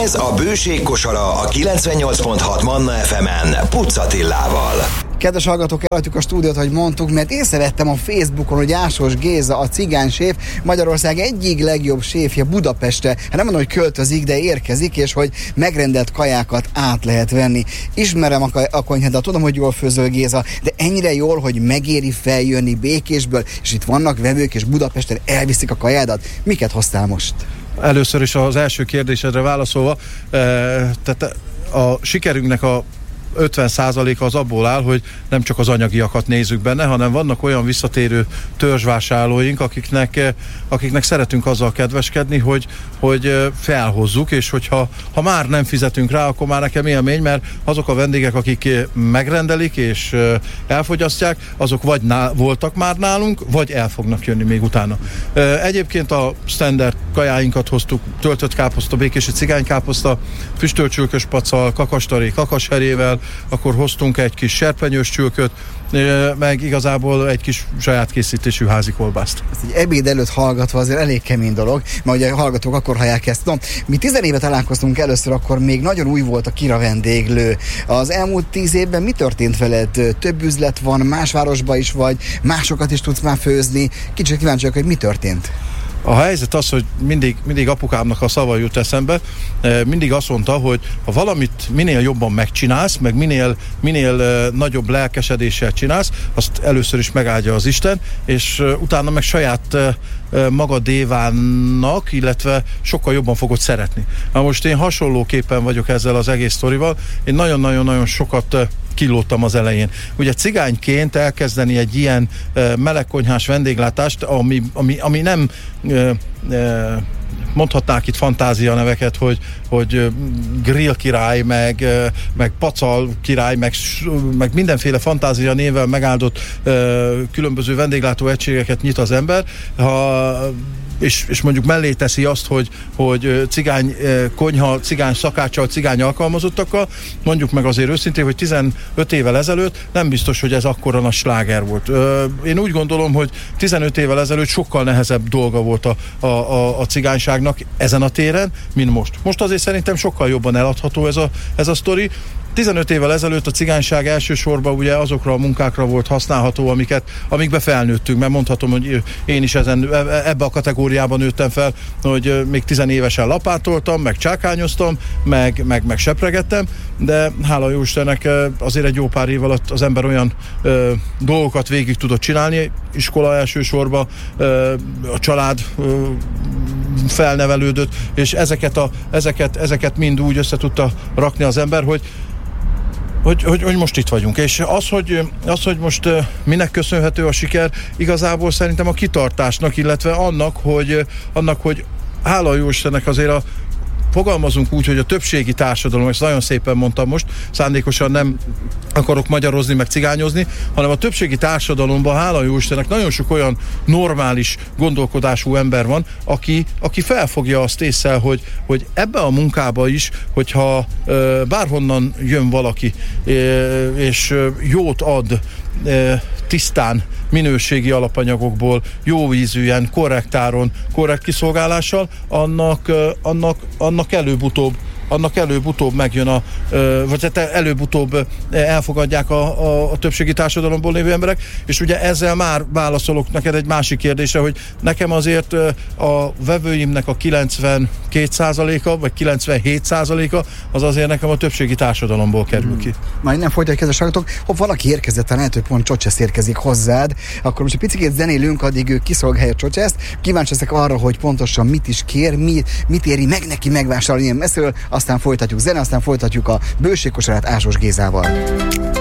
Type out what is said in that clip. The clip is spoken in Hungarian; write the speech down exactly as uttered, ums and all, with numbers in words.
Ez a Bőség kosara a kilencvennyolc pont hat Manna ef emen Puc Attilával. Kedves hallgatók, elhagyjuk a stúdiót, hogy mondtuk, mert észrevettem a Facebookon, hogy Ásós Géza, a cigányséf, Magyarország egyik legjobb séfje Budapestre. Hát nem mondom, hogy költözik, de érkezik, és hogy megrendelt kajákat át lehet venni. Ismerem a, a konyhát, tudom, hogy jól főzöl, Géza, de ennyire jól, hogy megéri feljönni Békésből, és itt vannak vevők, és Budapesten elviszik a kajádat. Miket hoztál most? Először is az első kérdésedre válaszolva, e, tehát a sikerünknek a ötven százaléka az abból áll, hogy nem csak az anyagiakat nézzük benne, hanem vannak olyan visszatérő törzsvásárlóink, akiknek, akiknek szeretünk azzal kedveskedni, hogy, hogy felhozzuk, és hogyha ha már nem fizetünk rá, akkor már nekem élmény, mert azok a vendégek, akik megrendelik és elfogyasztják, azok vagy ná, voltak már nálunk, vagy el fognak jönni még utána. Egyébként a standard kajáinkat hoztuk, töltött káposzta, békési cigánykáposzta, füstölt csülkös pacal, kakastaré, kakasherével, akkor hoztunk egy kis serpenyős csülköt, meg igazából egy kis saját készítésű házi kolbászt. Ezt egy ebéd előtt hallgatva azért elég kemény dolog, mert ugye a hallgatók akkor hallják ezt. No, mi tizen éve találkoztunk először, akkor még nagyon új volt a Kira vendéglő. Az elmúlt tíz évben mi történt veled? Több üzlet van, más városban is vagy, másokat is tudsz már főzni. Kicsit kíváncsiak, hogy mi történt? A helyzet az, hogy mindig, mindig apukámnak a szava jut eszembe, mindig azt mondta, hogy ha valamit minél jobban megcsinálsz, meg minél, minél nagyobb lelkesedéssel csinálsz, azt először is megáldja az Isten, és utána meg saját magadévának, illetve sokkal jobban fogod szeretni. Na most én hasonlóképpen vagyok ezzel az egész sztorival, én nagyon-nagyon-nagyon sokat kilódtam az elején. Ugye cigányként elkezdeni egy ilyen uh, melegkonyhás vendéglátást, ami, ami, ami nem uh, uh, mondhatnák itt fantázia neveket, hogy, hogy grill király, meg, uh, meg pacal király, meg, meg mindenféle fantázia névvel megáldott uh, különböző vendéglátó egységeket nyit az ember. Ha És, és mondjuk mellé teszi azt, hogy, hogy cigány konyha, cigány szakáccsal, cigány alkalmazottakkal, mondjuk meg azért őszintén, hogy tizenöt évvel ezelőtt nem biztos, hogy ez akkora nagy sláger volt. Én úgy gondolom, hogy tizenöt évvel ezelőtt sokkal nehezebb dolga volt a, a, a, a cigányságnak ezen a téren, mint most. Most azért szerintem sokkal jobban eladható ez a, ez a sztori. tizenöt évvel ezelőtt a cigányság elsősorban ugye azokra a munkákra volt használható, amiket, amikbe felnőttünk, mert mondhatom, hogy én is ezen, ebbe a kategóriában nőttem fel, hogy még tizenévesen lapátoltam, meg csákányoztam, meg, meg, meg sepregettem, de hála jó Istennek azért egy jó pár év alatt az ember olyan ö, dolgokat végig tudott csinálni, iskola elsősorban, ö, a család ö, felnevelődött, és ezeket, a, ezeket, ezeket mind úgy össze tudta rakni az ember, hogy Hogy, hogy, hogy most itt vagyunk. És az, hogy, az, hogy most minek köszönhető a siker, igazából szerintem a kitartásnak, illetve annak, hogy, annak, hogy hála jó Istennek azért a fogalmazunk úgy, hogy a többségi társadalom, ezt nagyon szépen mondtam most, szándékosan nem akarok magyarozni, meg cigányozni, hanem a többségi társadalomban, hála jó Istennek, nagyon sok olyan normális gondolkodású ember van, aki, aki felfogja azt észre, hogy, hogy ebbe a munkába is, hogyha ö, bárhonnan jön valaki, ö, és ö, jót ad, ö, tisztán, minőségi alapanyagokból, jó ízűen, korrekt áron, korrekt kiszolgálással, annak, annak, annak előbb-utóbb annak előbb-utóbb megjön a, vagy előbb-utóbb elfogadják a, a, a többségi társadalomból lévő emberek, és ugye ezzel már válaszolok neked egy másik kérdésre, hogy nekem azért a vevőimnek a kilencvenkét százaléka, vagy kilencvenhét százaléka az azért nekem a többségi társadalomból kerül ki. Majd nem folytatjuk, kedves hallgatók, ha valaki érkezett, a lehető pont Csocsesz érkezik hozzád, akkor most egy picit zenélünk, addig ő kiszolgálja Csocseszt. Kíváncsi leszek arra, hogy pontosan mit is kér, mit, mit éri meg neki megvásárolni ilyen messziről, aztán folytatjuk zene, aztán folytatjuk a Bőség kosarát Ásós Gézával.